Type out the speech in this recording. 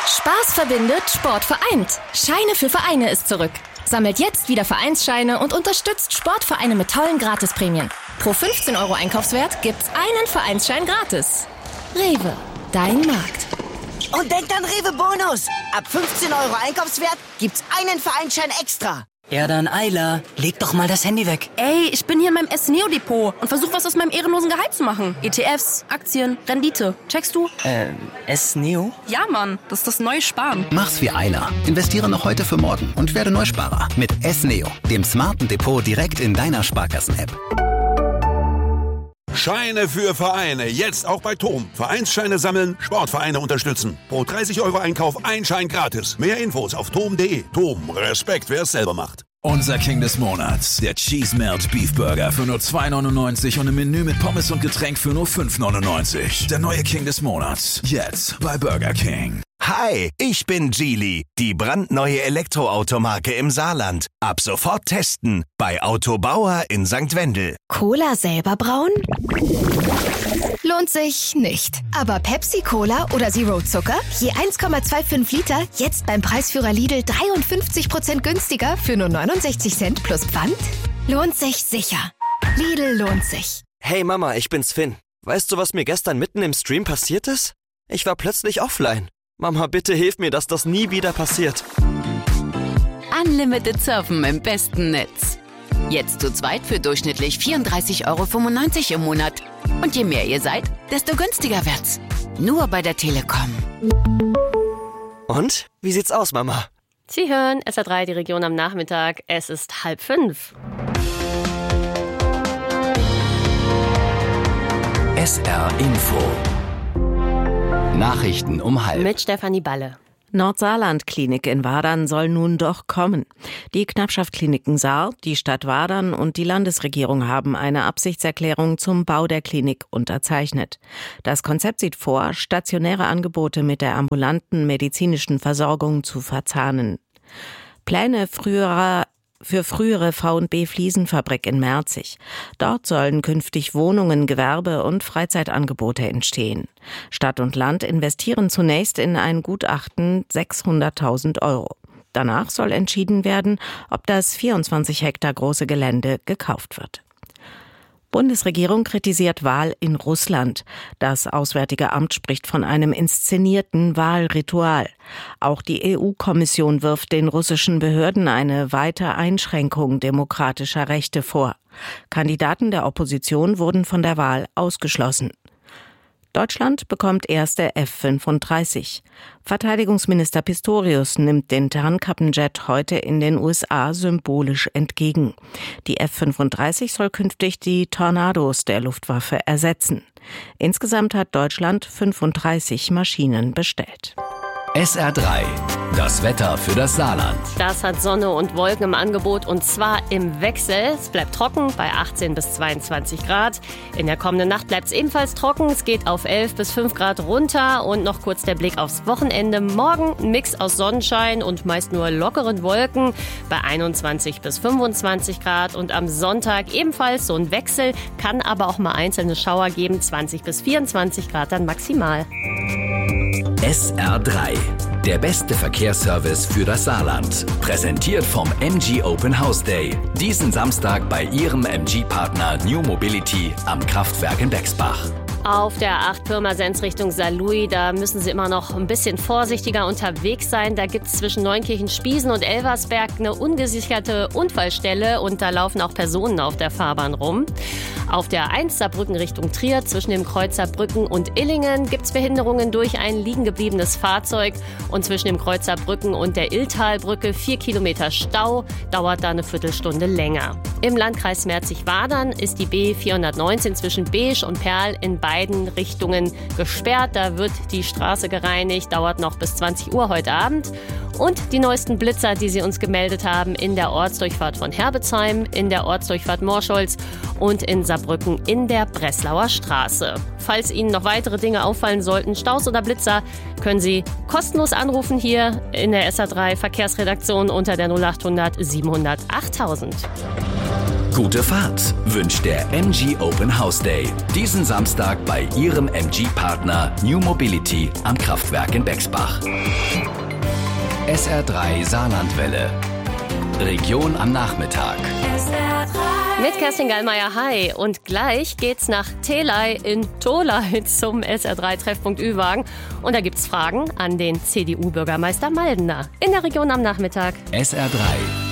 Spaß verbindet, Sport vereint. Scheine für Vereine ist zurück. Sammelt jetzt wieder Vereinsscheine und unterstützt Sportvereine mit tollen Gratisprämien. Pro 15 € Einkaufswert gibt's einen Vereinsschein gratis. Rewe, dein Markt. Und denkt an Rewe Bonus. Ab 15 € Einkaufswert gibt's einen Vereinsschein extra. Ja dann, Ayla, leg doch mal das Handy weg. Ey, ich bin hier in meinem S-Neo-Depot und versuche was aus meinem ehrenlosen Gehalt zu machen. ETFs, Aktien, Rendite. Checkst du? S-Neo? Ja, Mann, das ist das neue Sparen. Mach's wie Ayla. Investiere noch heute für morgen und werde Neusparer. Mit S-Neo, dem smarten Depot direkt in deiner Sparkassen-App. Scheine für Vereine, jetzt auch bei TOM. Vereinsscheine sammeln, Sportvereine unterstützen. Pro 30 € Einkauf ein Schein gratis. Mehr Infos auf tom.de. TOM, Respekt, wer es selber macht. Unser King des Monats, der Cheese Melt Beef Burger für nur 2,99 und ein Menü mit Pommes und Getränk für nur 5,99. Der neue King des Monats, jetzt bei Burger King. Hi, ich bin Geely, die brandneue Elektroautomarke im Saarland. Ab sofort testen bei Autobauer in St. Wendel. Cola selber brauen? Lohnt sich nicht. Aber Pepsi-Cola oder Zero Zucker? Je 1,25 Liter, jetzt beim Preisführer Lidl 53% günstiger für nur 69 Cent plus Pfand? Lohnt sich sicher. Lidl lohnt sich. Hey Mama, ich bin's Finn. Weißt du, was mir gestern mitten im Stream passiert ist? Ich war plötzlich offline. Mama, bitte hilf mir, dass das nie wieder passiert. Unlimited Surfen im besten Netz. Jetzt zu zweit für durchschnittlich 34,95 € im Monat. Und je mehr ihr seid, desto günstiger wird's. Nur bei der Telekom. Und? Wie sieht's aus, Mama? Sie hören SR3, die Region am Nachmittag. Es ist 4:30. SR Info. Nachrichten um 4:30. Mit Stefanie Balle. Nordsaarland-Klinik in Wadern soll nun doch kommen. Die Knappschaft Kliniken Saar, die Stadt Wadern und die Landesregierung haben eine Absichtserklärung zum Bau der Klinik unterzeichnet. Das Konzept sieht vor, stationäre Angebote mit der ambulanten medizinischen Versorgung zu verzahnen. Pläne für frühere V&B Fliesenfabrik in Merzig. Dort sollen künftig Wohnungen, Gewerbe und Freizeitangebote entstehen. Stadt und Land investieren zunächst in ein Gutachten 600.000 €. Danach soll entschieden werden, ob das 24 Hektar große Gelände gekauft wird. Bundesregierung kritisiert Wahl in Russland. Das Auswärtige Amt spricht von einem inszenierten Wahlritual. Auch die EU-Kommission wirft den russischen Behörden eine weite Einschränkung demokratischer Rechte vor. Kandidaten der Opposition wurden von der Wahl ausgeschlossen. Deutschland bekommt erste F-35. Verteidigungsminister Pistorius nimmt den Tarnkappenjet heute in den USA symbolisch entgegen. Die F-35 soll künftig die Tornados der Luftwaffe ersetzen. Insgesamt hat Deutschland 35 Maschinen bestellt. SR3, das Wetter für das Saarland. Das hat Sonne und Wolken im Angebot und zwar im Wechsel. Es bleibt trocken bei 18 bis 22 Grad. In der kommenden Nacht bleibt es ebenfalls trocken. Es geht auf 11 bis 5 Grad runter und noch kurz der Blick aufs Wochenende. Morgen ein Mix aus Sonnenschein und meist nur lockeren Wolken bei 21 bis 25 Grad und am Sonntag ebenfalls so ein Wechsel, kann aber auch mal einzelne Schauer geben, 20 bis 24 Grad dann maximal. SR3, der beste Verkehrsservice für das Saarland. Präsentiert vom MG Open House Day. Diesen Samstag bei Ihrem MG-Partner New Mobility am Kraftwerk in Bexbach. Auf der A8 Pirmasens Richtung Saarlouis, da müssen Sie immer noch ein bisschen vorsichtiger unterwegs sein. Da gibt es zwischen Neunkirchen-Spiesen und Elversberg eine ungesicherte Unfallstelle und da laufen auch Personen auf der Fahrbahn rum. Auf der A1 Saarbrücken Richtung Trier zwischen dem Kreuz Saarbrücken und Illingen gibt es Behinderungen durch ein liegen gebliebenes Fahrzeug und zwischen dem Kreuz Saarbrücken und der Illtalbrücke 4 Kilometer Stau, dauert da eine Viertelstunde länger. Im Landkreis Merzig-Wadern ist die B419 zwischen Beesch und Perl in beiden Richtungen gesperrt. Da wird die Straße gereinigt, dauert noch bis 20 Uhr heute Abend. Und die neuesten Blitzer, die Sie uns gemeldet haben in der Ortsdurchfahrt von Herbetsheim, in der Ortsdurchfahrt Morscholz und in Saarbrücken in der Breslauer Straße. Falls Ihnen noch weitere Dinge auffallen sollten, Staus oder Blitzer, können Sie kostenlos anrufen hier in der SR3 Verkehrsredaktion unter der 0800 700 8000. Gute Fahrt wünscht der MG Open House Day. Diesen Samstag bei Ihrem MG-Partner New Mobility am Kraftwerk in Bexbach. SR3 Saarlandwelle. Region am Nachmittag. Mit Kerstin Gallmeier, hi. Und gleich geht's nach Telei in Tolai zum SR3-Treffpunkt Ü-Wagen. Und da gibt's Fragen an den CDU-Bürgermeister Maldner in der Region am Nachmittag. SR3